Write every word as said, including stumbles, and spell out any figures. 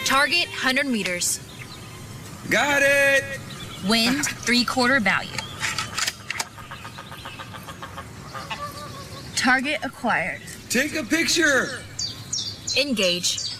Target, one hundred meters. Got it! Wind, three-quarter value. Target acquired. Take a picture! Engage.